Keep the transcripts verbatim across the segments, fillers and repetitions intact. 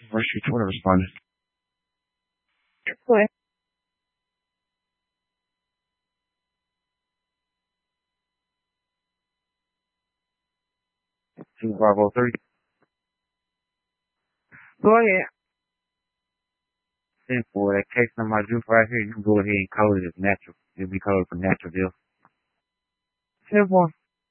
Where's your Twitter responded? What? two five oh three. Go ahead. Then for that case number I drew right here, you can go ahead and code it as natural. It'll be coded for natural death. Simple.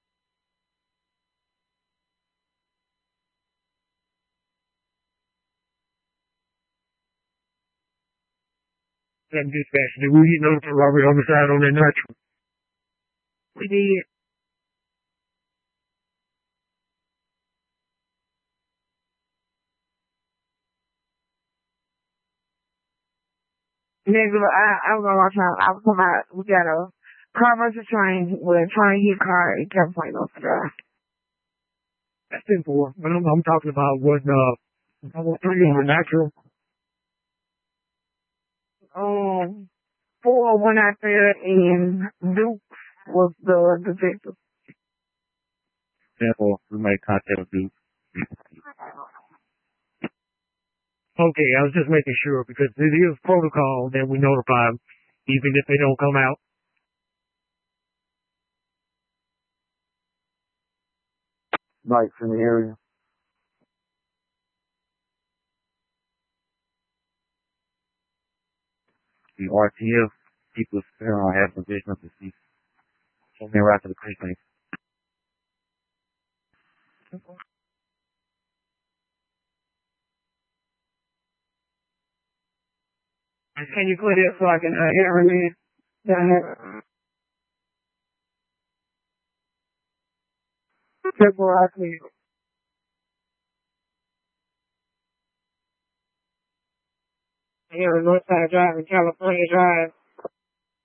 That dispatch, did we get notice of robbery homicide on that natural? We did. Nigga, I, I was on my time. I was talking about, we got a car versus train. We're trying to get a car. It kept playing off the drive. That's simple. But I'm, I'm talking about what, uh, three on the natural. Um, four went out there and Duke was the detective. Therefore, we made contact with Duke. Okay, I was just making sure because it is protocol that we notify them, even if they don't come out. Lights in the area. The R T F people still have provisional deceased. So they right to the precinct. Can you put it so I can uh, enter it in? Down here. February, I see. Here, Northside Drive and California Drive.